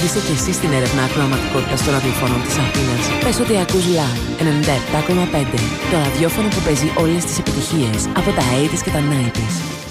Μπήστε και εσείς στην έρευνα ακροαματικότητας των ραδιοφώνων της Αθήνας. Πες ότι ακούς Live 97,5. Το ραδιόφωνο που παίζει όλες τις επιτυχίες από τα 80's και τα 90's.